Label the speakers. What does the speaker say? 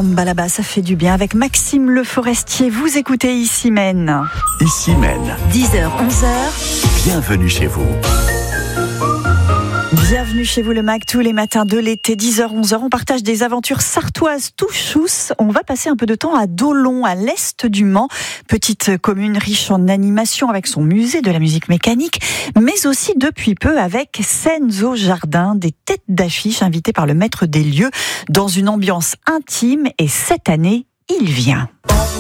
Speaker 1: samba là-bas, ça fait du bien. Avec Maxime Le Forestier, vous écoutez Ici Mène.
Speaker 2: Ici Mène.
Speaker 1: 10h, 11h.
Speaker 2: Bienvenue chez vous.
Speaker 1: Bienvenue chez vous le MAC, tous les matins de l'été, 10h, 11h. On partage des aventures sartoises tout chousse. On va passer un peu de temps à Dolon, à l'est du Mans. Petite commune riche en animation avec son musée de la musique mécanique, mais aussi depuis peu avec Scènes au jardin, des têtes d'affiche invitées par le maître des lieux dans une ambiance intime. Et cette année, il vient.